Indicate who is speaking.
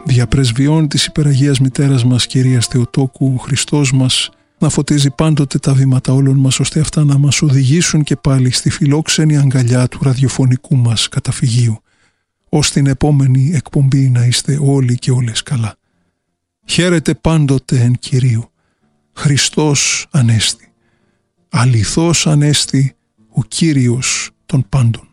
Speaker 1: Διαπρεσβειών της υπεραγίας μητέρας μας Κυρίας Θεοτόκου, ο Χριστός μας να φωτίζει πάντοτε τα βήματα όλων μας, ώστε αυτά να μας οδηγήσουν και πάλι στη φιλόξενη αγκαλιά του ραδιοφωνικού μας καταφυγίου, ως την επόμενη εκπομπή να είστε όλοι και όλες καλά. Χαίρετε πάντοτε εν Κυρίου. Χριστός Ανέστη. Αληθώς Ανέστη, ο Κύριος των πάντων.